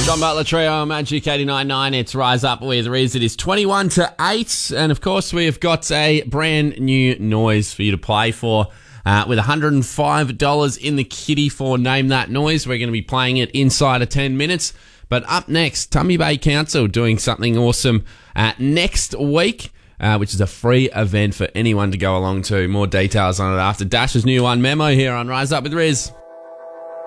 John Butler Trio, Magic 89.9. It's Rise Up with Riz. It is 21 to 8. And of course, we have got a brand new noise for you to play for. With $105 in the kitty for Name That Noise. We're going to be playing it inside of 10 minutes. But up next, Tumby Bay Council doing something awesome next week, which is a free event for anyone to go along to. More details on it after Dash's new one memo here on Rise Up with Riz.